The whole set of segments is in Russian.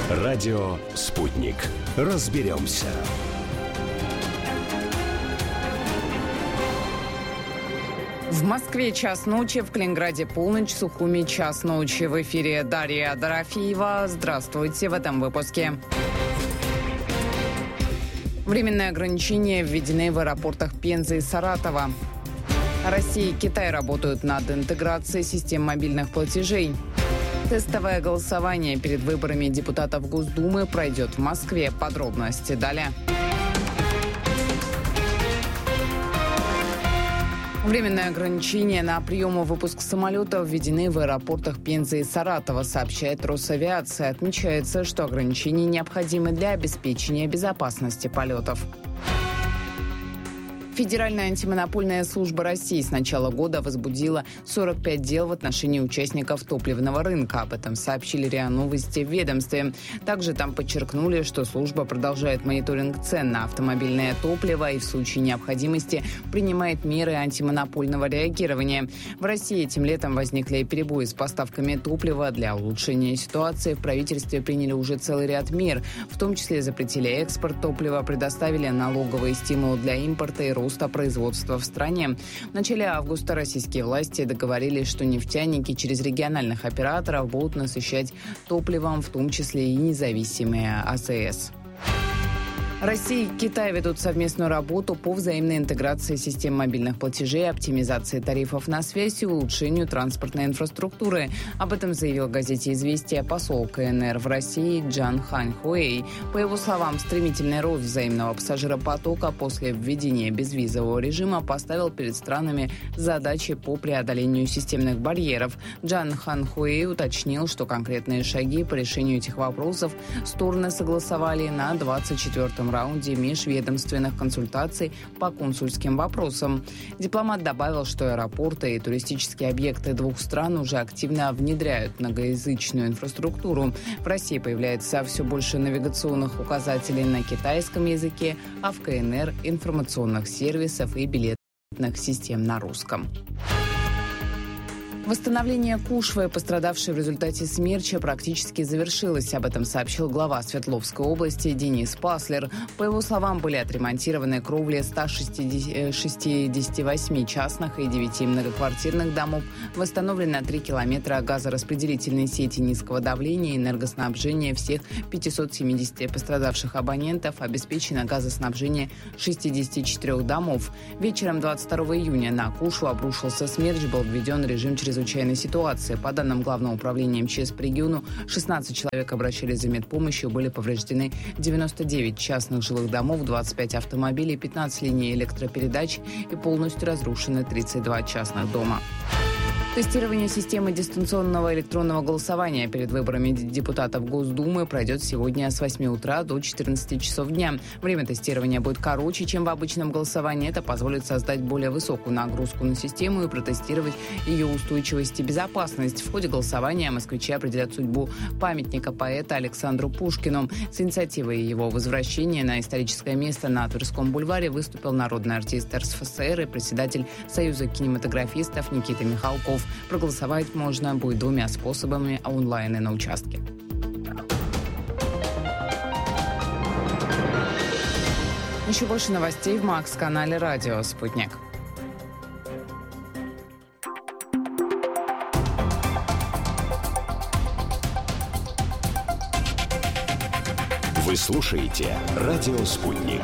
Радио «Спутник». Разберемся. В Москве час ночи, в Калининграде полночь, в Сухуми час ночи. В эфире Дарья Дорофеева. Здравствуйте в этом выпуске. Временные ограничения введены в аэропортах Пензы и Саратова. Россия и Китай работают над интеграцией систем мобильных платежей. Тестовое голосование перед выборами депутатов Госдумы пройдет в Москве. Подробности далее. Временные ограничения на прием и выпуск самолетов введены в аэропортах Пензы и Саратова, сообщает Росавиация. Отмечается, что ограничения необходимы для обеспечения безопасности полетов. Федеральная антимонопольная служба России с начала года возбудила 45 дел в отношении участников топливного рынка. Об этом сообщили РИА Новости в ведомстве. Также там подчеркнули, что служба продолжает мониторинг цен на автомобильное топливо и в случае необходимости принимает меры антимонопольного реагирования. В России этим летом возникли перебои с поставками топлива. Для улучшения ситуации в правительстве приняли уже целый ряд мер. В том числе запретили экспорт топлива, предоставили налоговые стимулы для импорта и роста производства в стране. В начале августа российские власти договорились, что нефтяники через региональных операторов будут насыщать топливом, в том числе и независимые АЗС. Россия и Китай ведут совместную работу по взаимной интеграции систем мобильных платежей, оптимизации тарифов на связь и улучшению транспортной инфраструктуры. Об этом заявил газете «Известия» посол КНР в России Джан Ханьхуэй. По его словам, стремительный рост взаимного пассажиропотока после введения безвизового режима поставил перед странами задачи по преодолению системных барьеров. Джан Ханьхуэй уточнил, что конкретные шаги по решению этих вопросов стороны согласовали на 24-м раунде межведомственных консультаций по консульским вопросам. Дипломат добавил, что аэропорты и туристические объекты двух стран уже активно внедряют многоязычную инфраструктуру. В России появляется все больше навигационных указателей на китайском языке, а в КНР – информационных сервисов и билетных систем на русском. Восстановление Кушвы, пострадавшей в результате смерча, практически завершилось. Об этом сообщил глава Свердловской области Денис Паслер. По его словам, были отремонтированы кровли 168 частных и 9 многоквартирных домов, восстановлено 3 километра газораспределительной сети низкого давления и энергоснабжения всех 570 пострадавших абонентов, обеспечено газоснабжение 64 домов. Вечером 22 июня на Кушву обрушился смерч, был введен режим чрезвычайной ситуации. По данным Главного управления МЧС по региону, 16 человек обращались за медпомощью, были повреждены 99 частных жилых домов, 25 автомобилей, 15 линий электропередач и полностью разрушены 32 частных дома. Тестирование системы дистанционного электронного голосования перед выборами депутатов Госдумы пройдет сегодня с 8 утра до 14 часов дня. Время тестирования будет короче, чем в обычном голосовании. Это позволит создать более высокую нагрузку на систему и протестировать ее устойчивость и безопасность. В ходе голосования москвичи определят судьбу памятника поэта Александру Пушкину. С инициативой его возвращения на историческое место на Тверском бульваре выступил народный артист РСФСР и председатель Союза кинематографистов Никита Михалков. Проголосовать можно будет двумя способами: онлайн и на участке. Еще больше новостей в МАКС-канале «Радио Спутник». Вы слушаете «Радио Спутник».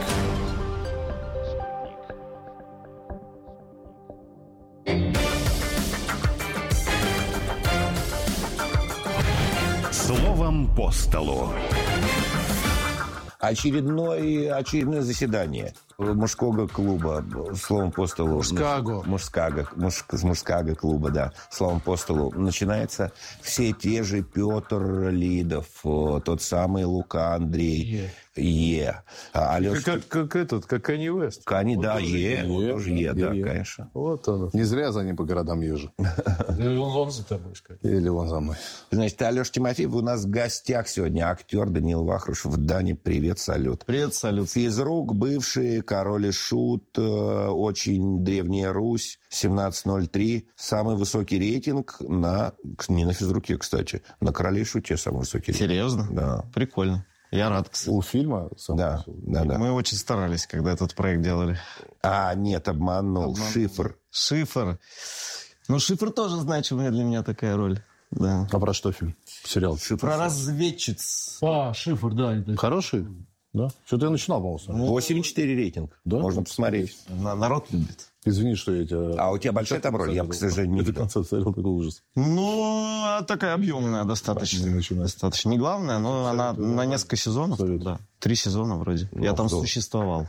Словом по столу. Очередное заседание мужского клуба, словом по столу. Мужского клуба, да, словом по столу. Начинается все те же Петр Лидов, тот самый Лука Андрей. Как Канье Уэст. Канье, да, да, конечно. Вот он. Не зря за ним по городам езжу. Или он за тобой, сказать. Или он за мной. Значит, Алеша Тимофеев у нас в гостях сегодня. Актер Даниил Вахрушев. Дани, привет, салют. Привет, салют. Физрук, бывший Король и Шут, очень древняя Русь, 17.03. Самый высокий рейтинг не на физруке, кстати, на Короле и Шуте самый высокий рейтинг. Серьезно? Да. Прикольно. Я рад, кстати. У фильма? Да. Мы очень старались, когда этот проект делали. Нет, обманул. Шифр. Ну, Шифр тоже значимая для меня такая роль. Да. А про что фильм? Сериал? Про разведчиц. Шифр, да. Хороший? Да. Что-то я начинал, по-моему. 8,4 рейтинг. Да? Можно посмотреть. Народ любит. Извини, что я тебя... А у тебя большая там роль? Я, к сожалению, не Это видел. концерт смотрел, такой ужас. Ну, такая объемная достаточно. Достаточно. Не главная, но она на несколько сезонов. Да. 3 сезона вроде. Я там существовал.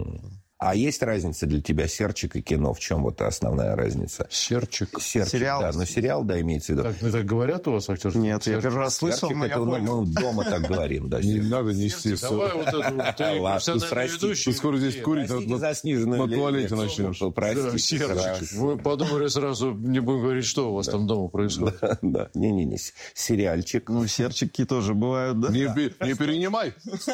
А есть разница для тебя серчик и кино? В чем вот основная разница? Серчик. Сериал. Да, но сериал, да, имеется в виду. Так говорят у вас актеры? Нет, я первый раз слышал, Серчик, но я это понял. мы дома так говорим, да. Не серчик. надо нести. Давай вот эту ты профессиональный ведущий. Ты скоро здесь курить Простите за сниженную на туалете лекцию. начнешь. Простите. Серчик. Вы подумали сразу, не будем говорить, что у вас там дома происходит. Да. Не-не-не. Сериальчик. Ну, серчики тоже бывают, да? Не перенимай.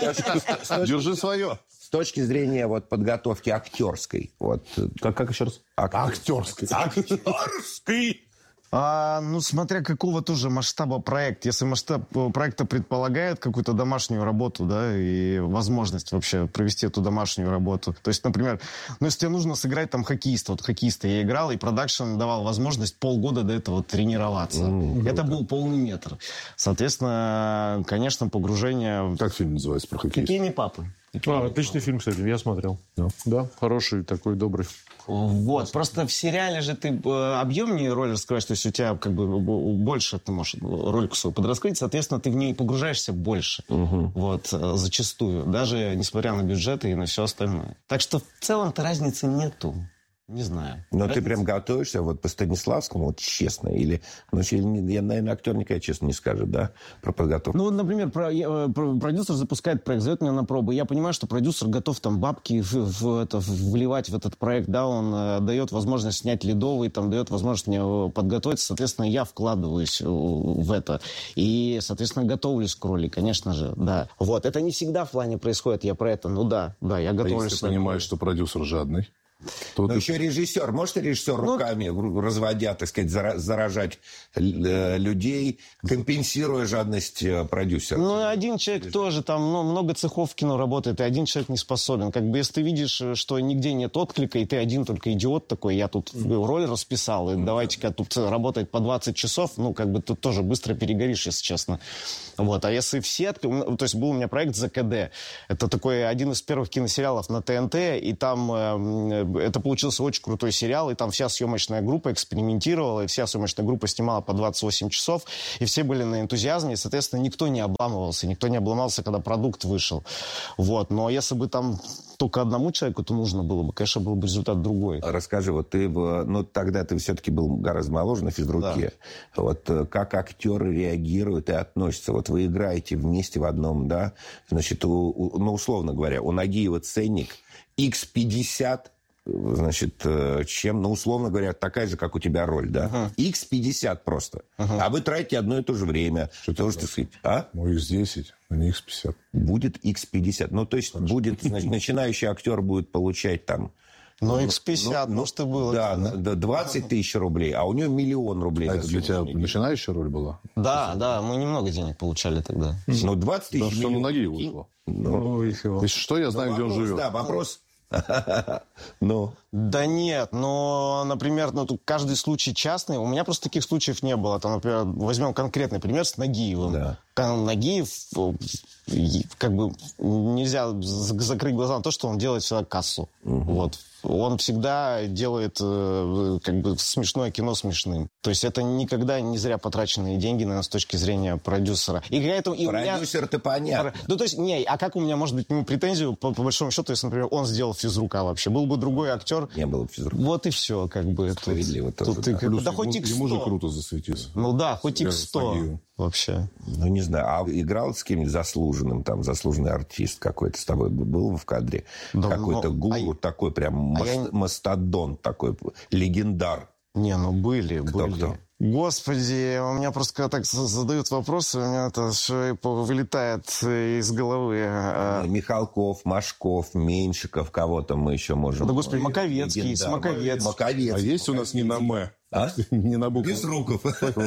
Держи свое. С точки зрения вот подготовки актерской. Вот. Как еще раз? Актерской. Актерской! Ну, смотря какого тоже масштаба проект. Если масштаб проекта предполагает какую-то домашнюю работу, да, и возможность вообще провести эту домашнюю работу. То есть, например, если тебе нужно сыграть там хоккеиста. Вот хоккеиста я играл, и продакшн давал возможность полгода до этого тренироваться. Это был полный метр. Соответственно, конечно, погружение... Как фильм называется про хоккеиста? Хоккейные папы. Отличный фильм, кстати, я смотрел. Да, хороший, такой добрый. Вот, просто в сериале же ты объемнее роль раскрываешь, то есть у тебя как бы больше ты можешь роль свою подраскрыть, соответственно, ты в ней погружаешься больше. Вот, зачастую. Даже несмотря на бюджеты и на все остальное. Так что в целом-то разницы нету. Не знаю. Но ты прям готовишься вот по Станиславскому, вот честно? Или, я, наверное, актер никогда честно не скажет, да, про подготовку? Ну, вот, например, продюсер запускает проект, зовет меня на пробу. Я понимаю, что продюсер готов там бабки вливать в этот проект, да, он дает возможность снять ледовый, там, дает возможность мне подготовиться. Соответственно, я вкладываюсь в это. И, соответственно, готовлюсь к роли, конечно же, да. Вот, это не всегда в плане происходит, я про это, я готовлюсь. А если ты понимаешь, что продюсер жадный? Но еще режиссер. Может режиссер руками, разводя, так сказать, заражать людей, компенсируя жадность продюсера? Ну, один человек тоже, там много цехов в кино работает, и один человек не способен. Как бы, если ты видишь, что нигде нет отклика, и ты один только идиот такой, я тут роль расписал, и давайте-ка тут работать по 20 часов, тут тоже быстро перегоришь, если честно. Вот. А если все... То есть был у меня проект «ЗКД». Это такой один из первых киносериалов на ТНТ, и там... Это получился очень крутой сериал, и там вся съемочная группа экспериментировала, и вся съемочная группа снимала по 28 часов, и все были на энтузиазме, и, соответственно, никто не обломался, когда продукт вышел. Вот. Но если бы там только одному человеку это нужно было бы, конечно, был бы результат другой. Расскажи, вот ты, тогда ты все-таки был гораздо моложе на физруке. Да. Вот как актеры реагируют и относятся? Вот вы играете вместе в одном, да? Значит, условно говоря, у Нагиева ценник X50, значит, чем, условно говоря, такая же, как у тебя роль, да? X50 просто. А вы тратите одно и то же время. Что же, так сказать, X10, а не X50. Будет X50. То есть будет, значит, начинающий актер будет получать там... X50, может, и было. Да, 20 тысяч рублей, а у него 1 000 000 рублей. А это для тебя начинающая роль была? Да, мы немного денег получали тогда. 20 тысяч... Да, что на ноги ушло. Если что, я знаю, где он живет. Да, вопрос... Да нет, например, тут каждый случай частный. У меня просто таких случаев не было. Там, например, возьмем конкретный пример с Нагиевым. Да. Нагиев, как бы нельзя закрыть глаза на то, что он делает всегда кассу. Вот. Он всегда делает как бы смешное кино смешным. То есть это никогда не зря потраченные деньги, наверное, с точки зрения продюсера. Продюсер-то понятно. То есть, а как у меня может быть к нему претензию, по большому счету, если, например, он сделал физрука вообще? Был бы другой актер. Не было бы физрука. Вот и все, как бы. Справедливо тоже. Да хоть X100. Ему же круто засветиться. Хоть X100 вообще. Не знаю, а играл с кем-нибудь заслуженным, там, заслуженный артист какой-то с тобой был в кадре? Да, какой-то гуру такой прям мастодонт такой, легендар. Не, были. Кто? Господи, у меня просто когда так задают вопросы, у меня это все вылетает из головы. Михалков, Машков, Меньшиков, кого-то мы еще можем... Да, господи, Маковецкий, Смаковецкий. А есть у нас не на «М»? Не на букву. Безруков.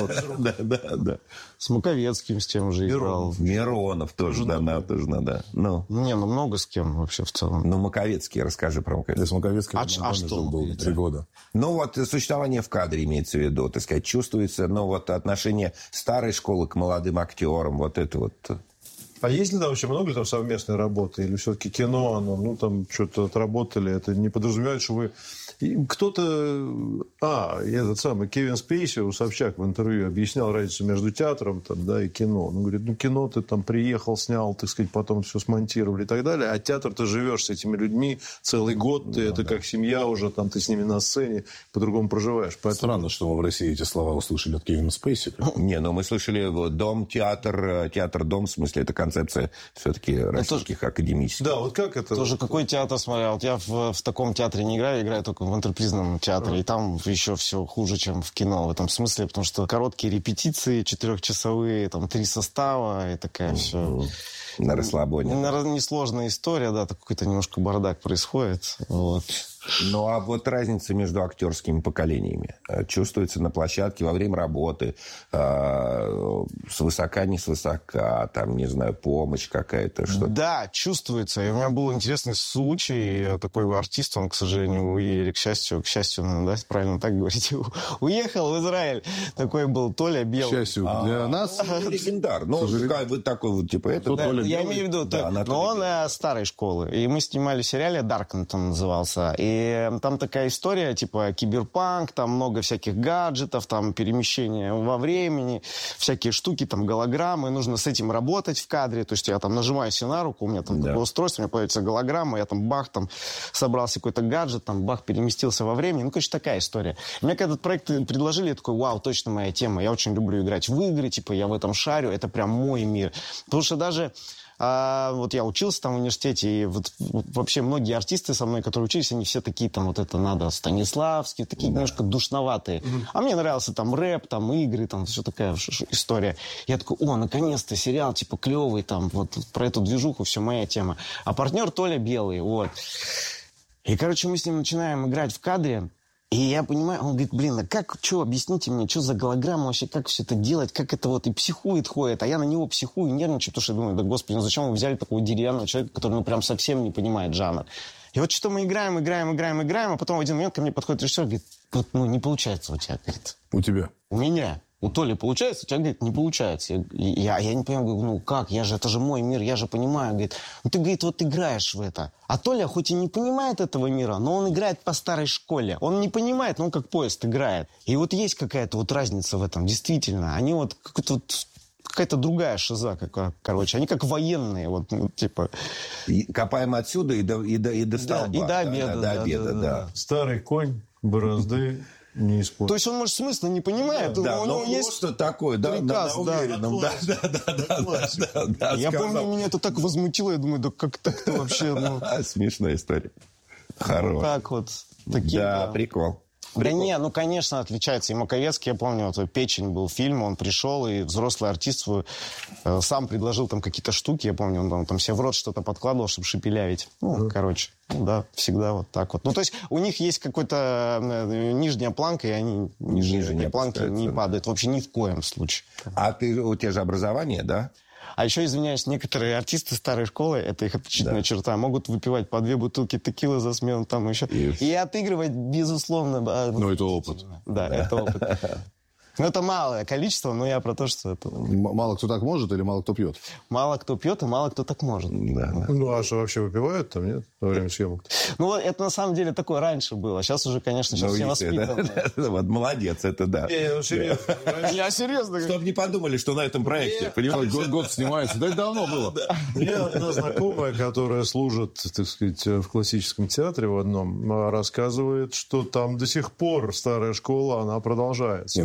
Да. С Маковецким с тем же играл. Миронов тоже, тоже надо. Много с кем вообще в целом. Маковецкий, расскажи про Маковецкий. С Маковецким жил был 3 года. Существование в кадре имеется в виду, так сказать, чувствуется, отношение старой школы к молодым актерам, вот это вот... А есть ли там вообще много ли там совместной работы? Или все-таки кино, оно, там что-то отработали? Это не подразумевает, что вы... Кто-то... этот самый Кевин Спейси у Собчак в интервью объяснял разницу между театром и кино. Он говорит, кино ты там приехал, снял, так сказать, потом все смонтировали и так далее. А театр ты живешь с этими людьми целый год, это как семья уже, там ты с ними на сцене, по-другому проживаешь. Поэтому... Странно, что мы в России эти слова услышали от Кевина Спейси. Мы слышали дом-театр, театр-дом, в смысле, это концепция все-таки российских академических. Да, вот как это? Тоже какой театр смотрел? Я в таком театре не играю только в антрепризном театре. И там еще все хуже, чем в кино в этом смысле, потому что короткие репетиции, 4-часовые, 3 состава и такая все... На расслабоне. Несложная история, какой-то немножко бардак происходит. Вот. Разница между актерскими поколениями чувствуется на площадке во время работы, свысока, не свысока, помощь какая-то. Что-то. Да, чувствуется. И у меня был интересный случай. Такой артист, он, к сожалению, или к счастью, правильно так говорить, уехал в Израиль. Такой был Толя Белый. К счастью, для нас... Легендар. Вы такой это... Я имею в виду, но он старой школы. И мы снимали сериал «Даркнтон» назывался. И там такая история, киберпанк, там много всяких гаджетов, там перемещения во времени, всякие штуки, голограммы. Нужно с этим работать в кадре. То есть я нажимаю себе на руку, у меня такое устройство, у меня появится голограмма, я собрался какой-то гаджет, переместился во времени. Такая история. Мне когда этот проект предложили, я такой, вау, точно моя тема. Я очень люблю играть в игры, я в этом шарю, это прям мой мир. Потому что даже я учился в университете, и вообще многие артисты со мной, которые учились, они все такие, это надо, Станиславский, такие немножко душноватые. А мне нравился рэп, игры, все такая история. Я такой, наконец-то сериал, клевый, про эту движуху, все моя тема. А партнер Толя Белый, вот. И, мы с ним начинаем играть в кадре, и я понимаю, он говорит, объясните мне, что за голограмма вообще, как все это делать, как это и психует, ходит, а я на него психую, нервничаю, потому что я думаю, господи, зачем вы взяли такого деревянного человека, который, прям совсем не понимает жанр. И что мы играем, а потом в один момент ко мне подходит режиссер, говорит, не получается у тебя, говорит. У тебя? У меня. У Толи получается, у тебя, говорит, не получается. Я не понимаю, говорю, как, это же мой мир, я же понимаю. Говорит, ты, говорит, играешь в это. А Толя хоть и не понимает этого мира, но он играет по старой школе. Он не понимает, но он как поезд играет. И есть какая-то разница в этом, действительно. Они какая-то другая шиза, они как военные, Копаем отсюда и до столба. И до обеда. Да. Старый конь, борозды... Не использует. То есть он, может, смысла не понимает, но у него есть такой, приказ, Я помню, меня это так возмутило, я думаю, как так-то вообще... Смешная история. Хорош. Так такие... Да, прикол. Да конечно, отличается. И Маковецкий, я помню, «Печень» был фильм, он пришел, и взрослый артист сам предложил какие-то штуки, я помню, он там себе в рот что-то подкладывал, чтобы шепелявить. Всегда так. То есть у них есть какая-то нижняя планка, и они нижние планки не падают вообще ни в коем случае. А у тебя же образование, да? А еще, извиняюсь, некоторые артисты старой школы, это их отличительная черта, могут выпивать по 2 бутылки текилы за смену еще. И отыгрывать, безусловно... это опыт. Да, это опыт. Это малое количество, но я про то, что это... Мало кто так может или мало кто пьет? Мало кто пьет, и мало кто так может. Да. А что, вообще выпивают там, нет? Во время съемок? Это на самом деле такое раньше было. Сейчас уже, конечно, все воспитаны. Молодец, это да. Серьезно. Я серьезно. Чтобы не подумали, что на этом проекте. Год снимается. Да это давно было. У меня одна знакомая, которая служит, так сказать, в классическом театре в одном, рассказывает, что там до сих пор старая школа, она продолжается. В театре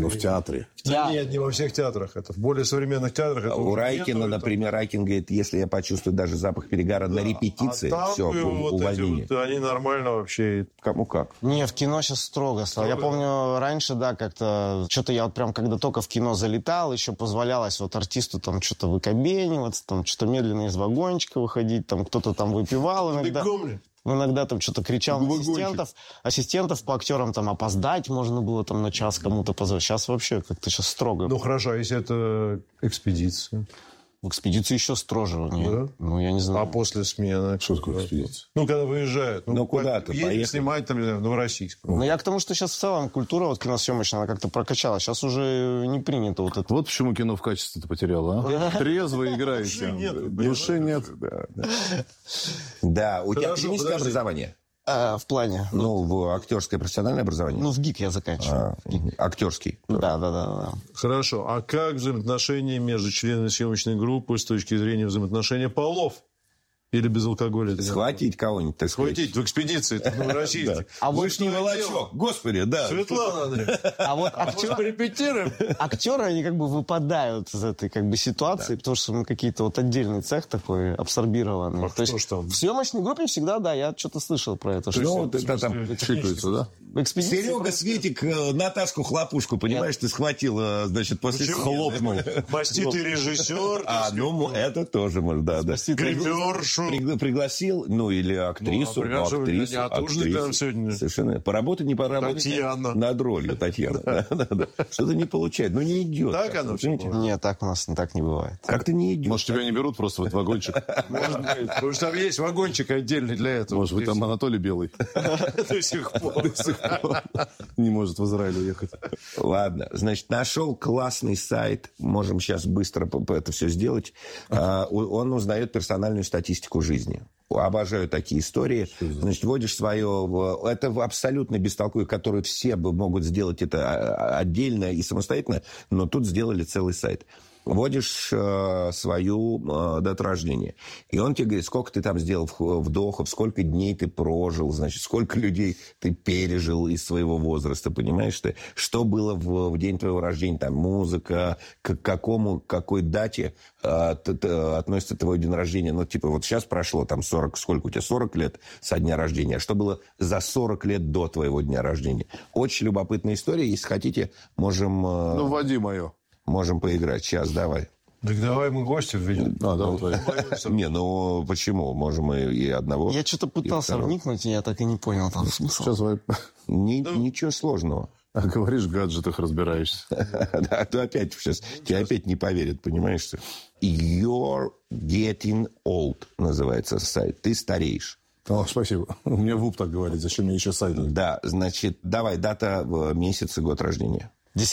театре. Да. Нет, не во всех театрах. Это в более современных театрах. Это у Райкина, например, Райкин говорит, если я почувствую даже запах перегара на репетиции, все, увольнение. Они нормально вообще. Кому как? Не, в кино сейчас строго стало. Я помню, раньше, да, как-то... Что-то я вот прям, когда только в кино залетал, еще позволялось вот артисту там что-то выкобениваться, там что-то медленно из вагончика выходить, там кто-то там выпивал иногда. Иногда там что-то кричал на ассистентов по актерам, там опоздать можно было там на час кому-то позвать. Сейчас вообще как-то сейчас строго. Ну хорошо, а если это экспедиция? В экспедиции еще строже. Да? Ну, я не знаю. А после смены? Что такое экспедиция? Ну, когда выезжают. Ну, куда-то поехали. Снимать там, в Новороссийск. Ну, я к тому, что сейчас в целом культура вот киносъемочная, она как-то прокачалась. Сейчас уже не принято вот это. Вот почему кино в качестве-то потеряло, а? Трезво играете. Души нет. Да, у тебя академическое образование? В плане? Ну, в актерское профессиональное образование? Ну, в ГИК я заканчиваю. Актерский? Да. Хорошо. А как взаимоотношения между членами съемочной группы с точки зрения взаимоотношения полов? Или без алкоголя? Схватить кого-нибудь, так сказать. Схватить в экспедиции, в Новороссийске. А вышний волочок. Господи, да. Светлана Андреевна. А вот репетируем. Актеры, они как бы выпадают из этой как бы ситуации, потому что мы какие-то вот отдельный цех такой абсорбированный. То есть в съемочной группе всегда, да, я что-то слышал про это. Ну, это там чикается, да? Серега Светик Наташку Хлопушку, понимаешь, ты схватил, значит, после хлопнул. Маститый режиссер. Ну, это тоже может, да. Гримершу. Пригласил, ну, или актрису. Актрису. Совершенно. Поработать, не поработать. Татьяна. Над ролью Татьяна. Что-то не получается. Ну, не идет. Так оно? Нет, так у нас так не бывает. Как-то не идет. Может, тебя не берут просто в этот вагончик? Может быть. Потому что там есть вагончик отдельный для этого. Может быть, там Анатолий Белый. До сих пор. Не может в Израиль уехать. Ладно. Значит, нашел классный сайт. Можем сейчас быстро это все сделать. Он узнает персональную статистику жизни. Обожаю такие истории. Значит, вводишь свое... Это абсолютно бестолковый, который все могут сделать это отдельно и самостоятельно, но тут сделали целый сайт. Вводишь свою дату рождения. И он тебе говорит, сколько ты там сделал вдохов, сколько дней ты прожил, значит, сколько людей ты пережил из своего возраста, понимаешь ты? Что было в день твоего рождения, там, музыка, к какой дате относится твой день рождения. Ну, типа, вот сейчас прошло там 40, сколько у тебя, 40 лет со дня рождения. А что было за 40 лет до твоего дня рождения? Очень любопытная история. Если хотите, можем... Ну, вводи мое. Можем поиграть. Сейчас, давай. Так давай мы гостя введем. Давай. Не, ну почему? Можем и одного. Я что-то пытался вникнуть, я так и не понял там смысл. Сейчас Ничего сложного. А говоришь, в гаджетах разбираешься. Да, ты опять сейчас... Тебе опять не поверят, понимаешь? You're getting old называется сайт. Ты стареешь. О, спасибо. У меня ВУП так говорит. Зачем мне еще сайт? Да, значит, давай, дата, месяц и год рождения.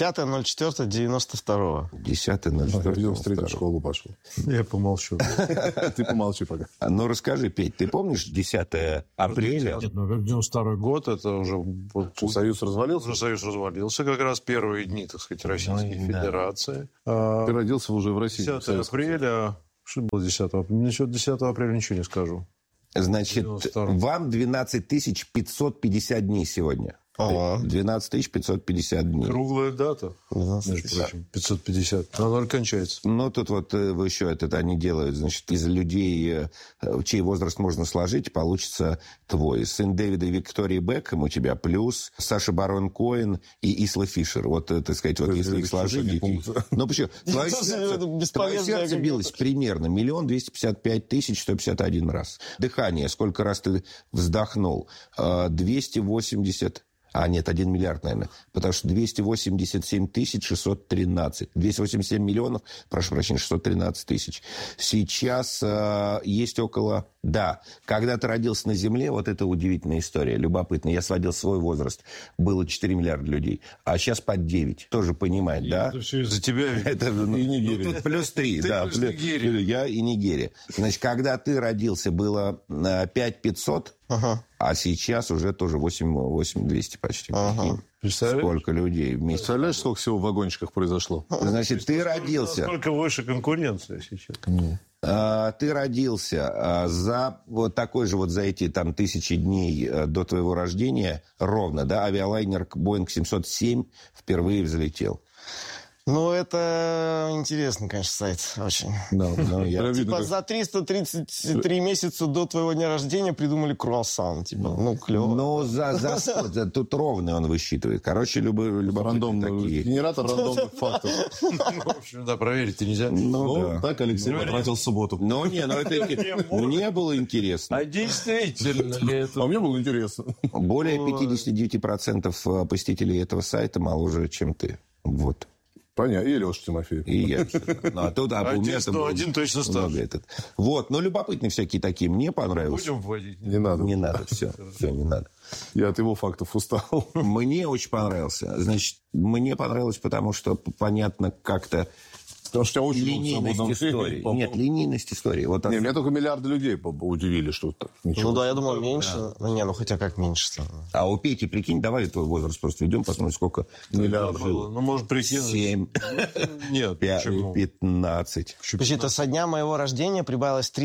10.04.92. 10.04. Я в среднюю школу пошел. Я помолчу. Ты помолчи пока. Ну, расскажи, Петь, ты помнишь 10 апреля? Нет, ну, 92-й год, это уже... Союз развалился? Уже Союз развалился, как раз первые дни, так сказать, Российской Федерации. Ты родился уже в России. 10 апреля... Что было 10 апреля? Насчет 10 апреля ничего не скажу. Значит, вам 12 550 дней сегодня. 12 550 дней. Круглая дата, между прочим, 550. Она только кончается. Ну, тут вот еще они делают, значит, из людей, чей возраст можно сложить, получится твой. Сын Дэвида и Виктории Бекхэм у тебя плюс, Саша Барон Коэн и Исла Фишер. Вот, так сказать, вот если их сложить... Ну, почему? Твое сердце билось примерно 1 255 151 раз. Дыхание, сколько раз ты вздохнул? 280... нет, 1 миллиард, наверное. Потому что 287 613. 287 миллионов, прошу прощения, 613 тысяч. Сейчас есть около... Да, когда ты родился на Земле, вот это удивительная история, любопытная. Я сводил свой возраст. Было 4 миллиарда людей. А сейчас под 9. Тоже понимать, да? Это все из-за тебя. Это, и Нигерия. Тут плюс 3, да. Плюс Нигерия. Я и Нигерия. Значит, когда ты родился, было 5500, а сейчас уже тоже 8200 почти. Сколько людей вместе. Представляешь, сколько всего в вагончиках произошло? Значит, ты родился... Насколько выше конкуренция сейчас. Ты родился за вот такой же, вот за эти там 1000 дней до твоего рождения ровно, да, авиалайнер Boeing 707 впервые взлетел. Ну, это интересный, конечно, сайт очень. Ну, Типа за 333 месяца до твоего дня рождения придумали круассан. Типа, ну, клево. Ну, тут ровный он высчитывает. Короче, любопытные такие. Генератор рандомных фактов. В общем, да, проверить-то нельзя. Ну, да. Так Алексей потратил субботу. Мне было интересно. А действительно ли это? А мне было интересно. Более 59% посетителей этого сайта моложе, чем ты. Вот. Понятно. И Леша Тимофеев. И я. Ну, а тут у меня один точно старше. Вот. Но любопытные всякие такие. Мне понравилось. Будем вводить. Не надо. Не надо, все, не надо. Я от его фактов устал. Мне очень понравился. Значит, мне понравилось, потому что понятно как-то Потому что у тебя очень линейность истории. Нет, линейность истории. Вот не, меня только миллиарды людей удивили, что так. Ну да, я думал, меньше. Ну не, ну хотя как меньше-то. А у Пети, прикинь, давай твой возраст просто ведем, посмотрим, сколько Миллиардов жило. Ну, может, прикинуть. 7, Нет, почему? 15. Подожди, со дня моего рождения прибавилось 3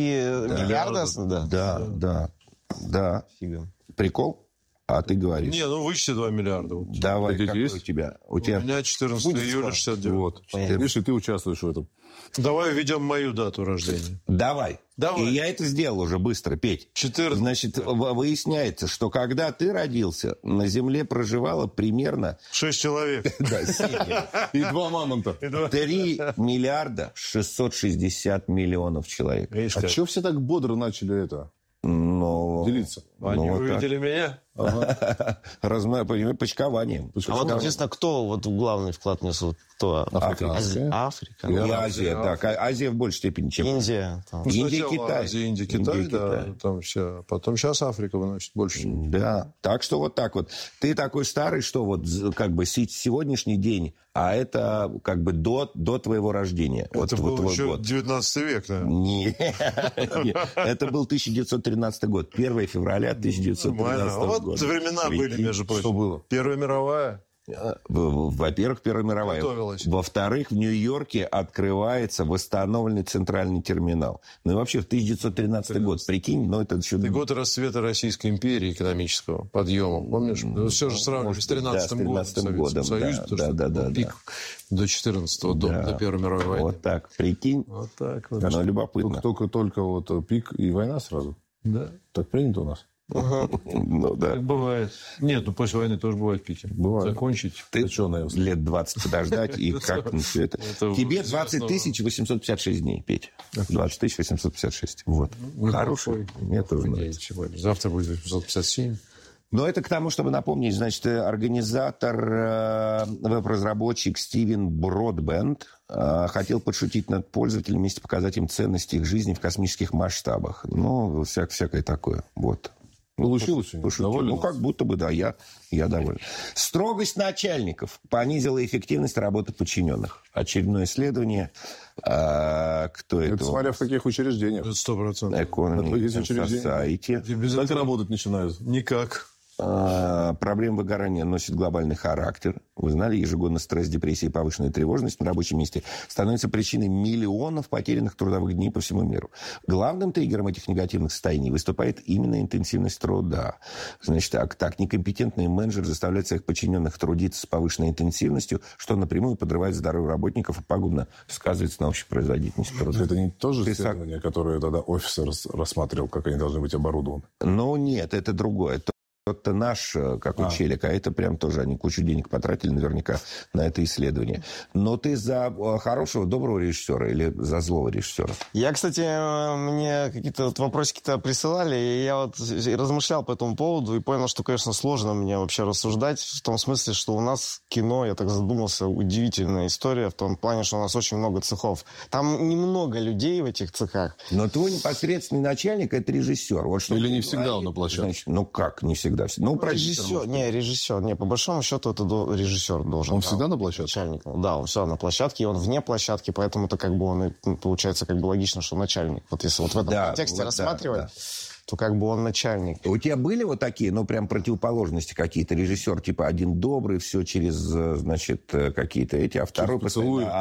миллиарда? Да. Фига. Прикол? А ты говоришь. Не, ну вычти 2 миллиарда. Давай, Такие какой есть? у тебя? У У тебя меня 14 июля 69. Вот. Видишь, и ты участвуешь в этом. Давай введем мою дату рождения. Давай. Давай. И я это сделал уже быстро, Петь. 14. Значит, выясняется, что когда ты родился, на Земле проживало примерно 6 человек. 7. И 2 мамонта. 3 миллиарда 660 миллионов человек. Видишь, А как? что все так бодро начали это делиться? Они вот так. увидели меня? Почкованием. А вот интересно, кто вот главный вклад несут? Кто? Африканская. Африка. И Азия, так. Азия в большей степени, чем... Индия. Там. Ну, Индия, сначала Китай. Азия, Индия, Китай, да. Там все. Потом сейчас Африка выносит больше. Да, так что вот так вот. Ты такой старый, что вот как бы сегодняшний день, а это как бы до твоего рождения. Это вот был твой еще год. 19 век, наверное. Нет. Это был 1913 год. 1 февраля 1913 Вот года. времена были, между прочим. Что было? Первая мировая. Во-первых, Первая мировая. Готовилась. Во-вторых, в Нью-Йорке открывается восстановленный центральный терминал. Ну и вообще в 1913 год, прикинь, но это еще... И год расцвета Российской империи экономического подъема. Помнишь? Все же сравнивали с 13-м годом. Да. Пик до 14-го, до Первой мировой войны. Вот так, прикинь. Вот так вот. Оно любопытно. Только вот пик и война сразу. Да. Так принято у нас. Ну да. Так бывает. Нет, ну после войны тоже бывает пики. Бывает. Закончить. Ты что, наверное? лет 20 подождать и как все это. Тебе 20 856 дней, Петя. 20 856. Вот. Хороший. Мне тоже нравится. Сегодня. Завтра будет 857. Но это к тому, чтобы напомнить, значит, организатор, веб-разработчик Стивен Бродбенд хотел подшутить над пользователями, вместе показать им ценность их жизни в космических масштабах. Ну, всякое такое. Вот. Получилось? Доволен? Ну, как будто бы, да, я доволен. Строгость начальников понизила эффективность работы подчиненных. Очередное исследование. Кто это? Смотря в каких учреждениях. 100%. Economic Есть учреждения. Society. Так работать начинают. Никак. Проблема выгорания носит глобальный характер. Вы знали, ежегодно стресс, депрессия и повышенная тревожность на рабочем месте становятся причиной миллионов потерянных трудовых дней по всему миру. Главным триггером этих негативных состояний выступает именно интенсивность труда. Значит, так некомпетентные менеджеры заставляют своих подчиненных трудиться с повышенной интенсивностью, что напрямую подрывает здоровье работников и пагубно сказывается на общей производительности труда. Это не то же исследование, которое тогда офисер рассматривал, как они должны быть оборудованы? Ну, нет, это другое. Это наш, как у Челика, а это прям тоже они кучу денег потратили наверняка на это исследование. Но ты за хорошего, доброго режиссера или за злого режиссера? Я, кстати, мне какие-то вот вопросики-то присылали, и я вот размышлял по этому поводу и понял, что, конечно, сложно мне вообще рассуждать в том смысле, что у нас кино, я так задумался, удивительная история в том плане, что у нас очень много цехов. Там немного людей в этих цехах. Но твой непосредственный начальник – это режиссер. Вот что или не всегда он на площадке? Значит, ну как не всегда? Ну, режиссер. Не, по большому счету, это режиссер должен. Он всегда на площадке? Начальник. Да, он всегда на площадке, и он вне площадки, поэтому это как бы он, получается, как бы логично, что начальник. Вот если вот в этом контексте рассматривать, то как бы он начальник. У тебя были вот такие, ну, прям противоположности какие-то? Режиссер, типа, один добрый, все через, значит, какие-то эти, а второй постоянно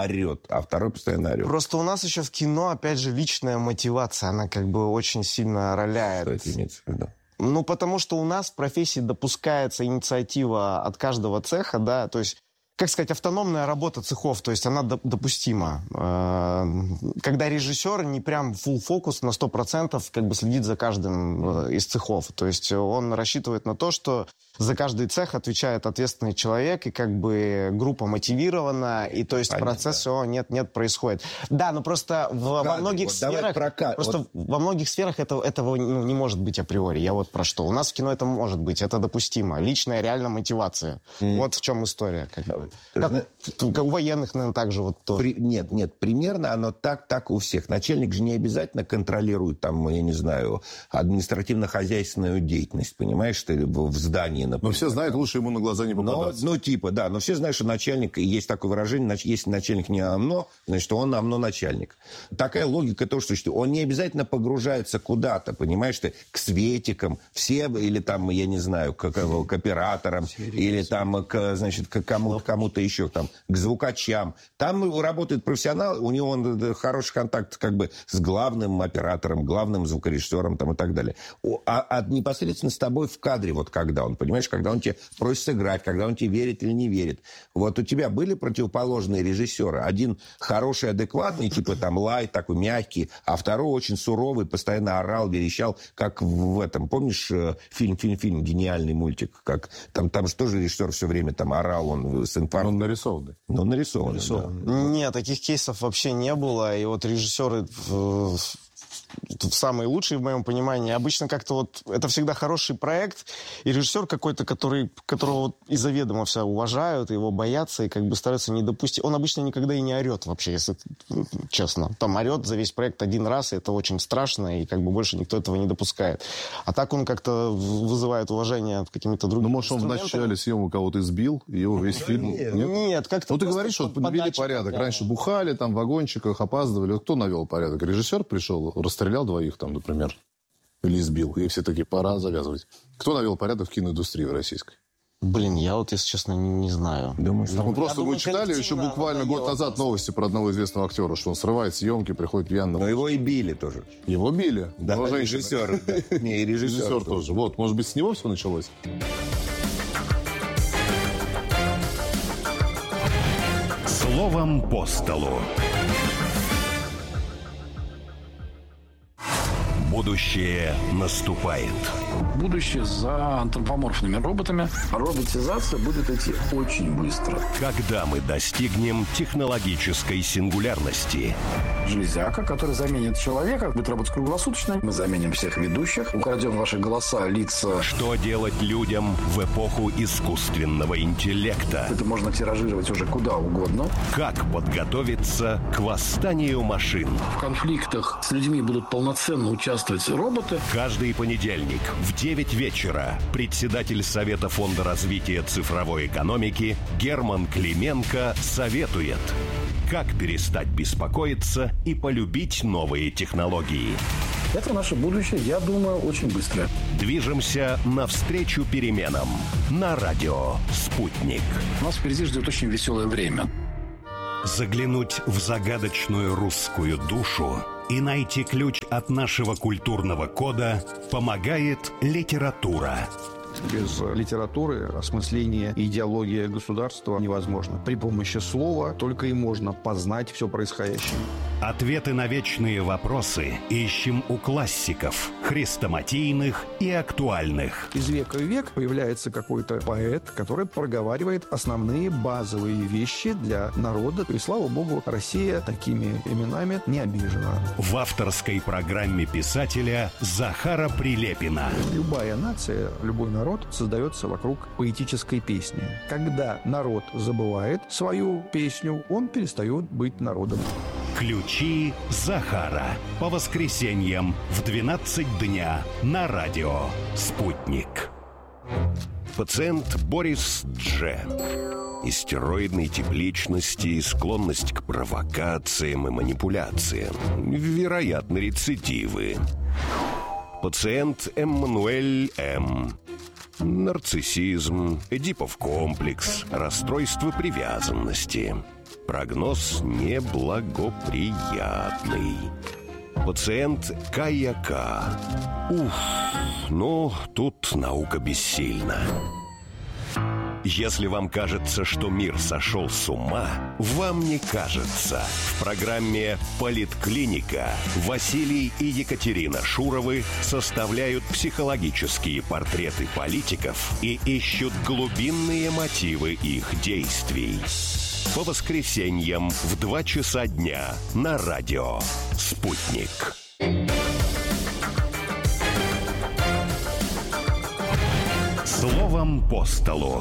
орет. Просто у нас еще в кино, опять же, личная мотивация, она как бы очень сильно роляет. Что это имеется в виду? Ну, потому что у нас в профессии допускается инициатива от каждого цеха, да, то есть как сказать, автономная работа цехов, то есть она допустима. Когда режиссер не прям full фокус на 100% как бы следит за каждым из цехов. То есть он рассчитывает на то, что за каждый цех отвечает ответственный человек, и как бы группа мотивирована, и то есть процесс всего нет происходит. Да, но просто во многих сферах... во многих сферах этого не может быть априори. Я вот про что. У нас в кино это может быть, это допустимо. Личная реально мотивация. Вот в чем история. Как у военных, наверное, так же вот то. Нет, примерно оно так у всех. Начальник же не обязательно контролирует там, я не знаю, административно-хозяйственную деятельность, понимаешь, что в здании, например. Но все знают, лучше ему на глаза не попадаться. Но все знают, что начальник, есть такое выражение, если начальник не ОМНО, значит, он ОМНО начальник. Такая логика тоже существует. Он не обязательно погружается куда-то, понимаешь, ты, к светикам, все, или там, я не знаю, к операторам, или там, к кому-то еще, там, к звукачам. Там работает профессионал, у него хороший контакт как бы с главным оператором, главным звукорежиссером там, и так далее. А непосредственно с тобой в кадре, вот когда он, понимаешь, когда он тебе просит сыграть, когда он тебе верит или не верит. Вот у тебя были противоположные режиссеры? Один хороший, адекватный, типа там лай, такой мягкий, а второй очень суровый, постоянно орал, верещал, как в этом, помнишь, фильм, гениальный мультик, как там же тоже режиссер все время там орал, он с инфарктом. Он нарисованный. Нарисованный. Да. Нет, таких кейсов вообще не было, и вот режиссеры... самые лучшие, в моем понимании. Обычно как-то вот это всегда хороший проект, и режиссер какой-то, которого вот и заведомо все уважают, его боятся, и как бы стараются не допустить. Он обычно никогда и не орет вообще, если честно. Там орет за весь проект один раз, и это очень страшно, и как бы больше никто этого не допускает. А так он как-то вызывает уважение какими-то другими может, он в начале съемок кого-то избил, и его весь фильм... Нет, как-то... Ну, ты говоришь, что навели порядок. Да. Раньше бухали, там, в вагончиках опаздывали. Кто навел порядок? Режиссер пришел, расстрелял двоих там, например, или избил. И все такие, пора завязывать. Кто навел порядок в киноиндустрии российской? Блин, я вот, если честно, не знаю. Думаю, что... Мы читали еще буквально год назад новости про одного известного актера, что он срывает съемки, приходит пьяным. Но его и били тоже. Его били? Да, режиссер. Не, и режиссер тоже. Вот, может быть, с него все началось? Словом по столу. Будущее наступает. Будущее за антропоморфными роботами. Роботизация будет идти очень быстро. Когда мы достигнем технологической сингулярности? Железяка, которая заменит человека, будет работать круглосуточно. Мы заменим всех ведущих, украдем ваши голоса, лица. Что делать людям в эпоху искусственного интеллекта? Это можно тиражировать уже куда угодно. Как подготовиться к восстанию машин? В конфликтах с людьми будут полноценно участвовать роботы. Каждый понедельник в 9 вечера председатель Совета фонда развития цифровой экономики Герман Клименко советует, как перестать беспокоиться и полюбить новые технологии. Это наше будущее, я думаю, очень быстро. Движемся навстречу переменам на радио «Спутник». Нас впереди ждет очень веселое время. Заглянуть в загадочную русскую душу и найти ключ от нашего культурного кода помогает литература. Без литературы осмысление и идеология государства невозможно. При помощи слова только и можно познать все происходящее. Ответы на вечные вопросы ищем у классиков, хрестоматийных и актуальных. Из века в век появляется какой-то поэт, который проговаривает основные базовые вещи для народа. И, слава богу, Россия такими именами не обижена. В авторской программе писателя Захара Прилепина. Любая нация, любой народ создается вокруг поэтической песни. Когда народ забывает свою песню, он перестает быть народом. Ключи Захара. По воскресеньям в 12 дня на радио «Спутник». Пациент Борис Дж. Истероидной тип личности, склонность к провокациям и манипуляциям. Вероятно, рецидивы. Пациент Эммануэль М. Нарциссизм, Эдипов комплекс, расстройство привязанности. Прогноз неблагоприятный. Пациент Каяка. Тут наука бессильна. Если вам кажется, что мир сошел с ума, вам не кажется. В программе «Политклиника» Василий и Екатерина Шуровы составляют психологические портреты политиков и ищут глубинные мотивы их действий. По воскресеньям в 2 часа дня на радио «Спутник». Словом по столу.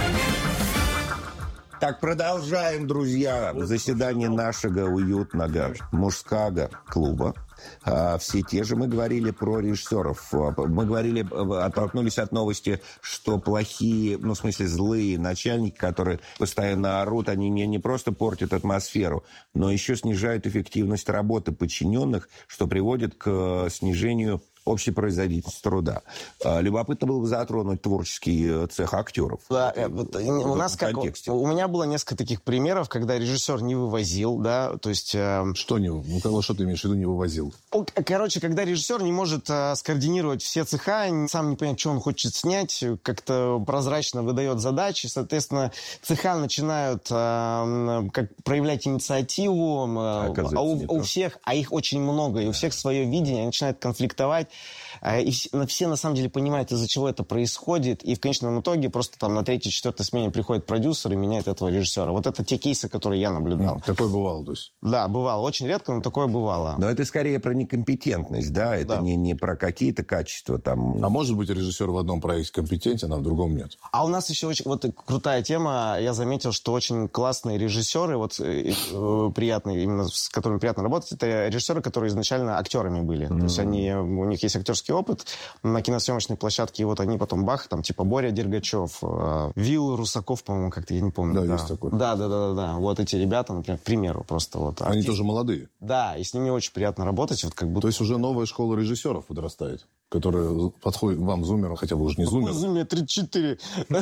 Так, продолжаем, друзья, заседание нашего уютного мужского клуба. Все те же мы говорили про режиссеров. Мы говорили, оттолкнулись от новости, что плохие, ну, в смысле, злые начальники, которые постоянно орут, они не просто портят атмосферу, но еще снижают эффективность работы подчиненных, что приводит к снижению общей производительности труда. Любопытно было бы затронуть творческий цех актеров. Да, у нас как... У меня было несколько таких примеров, когда режиссер не вывозил, да, то есть... Что ты имеешь в виду не вывозил? Короче, когда режиссер не может скоординировать все цеха, сам не понимает, что он хочет снять, как-то прозрачно выдает задачи, соответственно, цеха начинают проявлять инициативу, у всех, а их очень много, и у всех свое видение, начинают конфликтовать. И все на самом деле понимают, из-за чего это происходит, и в конечном итоге просто там на 3-4 смене приходит продюсер и меняет этого режиссера. Вот это те кейсы, которые я наблюдал. Такое бывало, то есть? Да, бывало. Очень редко, но такое бывало. Но это скорее про некомпетентность, да? Это не про какие-то качества там. А может быть, режиссер в одном проекте компетентен, а в другом нет? А у нас еще очень вот крутая тема. Я заметил, что очень классные режиссеры, вот приятные, именно с которыми приятно работать, это режиссеры, которые изначально актерами были. То есть у них есть актерский опыт на киносъемочной площадке, и вот они потом бах, там типа Боря Дергачев, Вилл Русаков, по-моему, как-то, я не помню. Да, есть такой. Да. Вот эти ребята, например, к примеру, просто вот. Они тоже молодые. Да, и с ними очень приятно работать. Вот как будто... То есть уже новая школа режиссеров подрастает, которая подходит к вам, зумерам, хотя бы уже не зумерам. Зуме 34.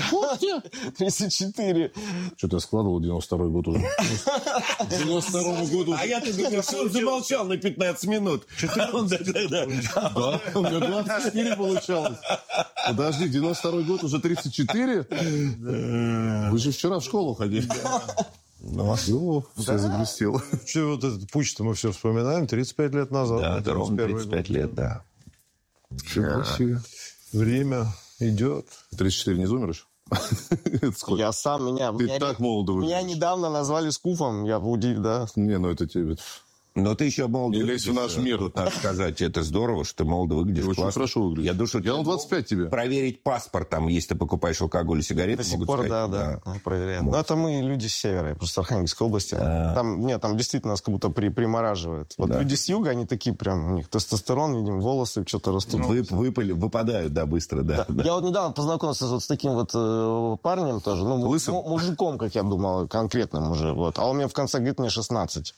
34. Что-то я складывал 92-й год уже. 92-му году. А я-то думал, что он замолчал на 15 минут. Да, у меня 24 получалось. Подожди, 92-й год уже 34? Вы же вчера в школу ходили. Ну, все загрустило. Что вот этот путь-то мы все вспоминаем 35 лет назад. Да, это ровно 35 лет, да. Время идет. 34 не зумеришь? Я сам, Ты так молодо выглядишь. Меня недавно назвали скуфом, я удивлен, да. Не, ну это тебе... Но ты еще молодо не лезь в наш мир. Тут надо сказать, это здорово, что ты молодо выглядишь. Очень хорошо выглядишь. Я думаю, я 25 тебе. Проверить паспорт, там, если ты покупаешь алкоголь и сигареты. До сих пор, да, проверяют. Но это мы люди с севера, просто Архангельской области. Там действительно нас как будто примораживают. Вот люди с юга, они такие прям, у них тестостерон, видим, волосы что-то растут. Выпадают, да, быстро, да. Я вот недавно познакомился вот с таким вот парнем тоже, мужиком, как я думал, конкретным уже. Вот. А он мне в конце говорит, мне 16.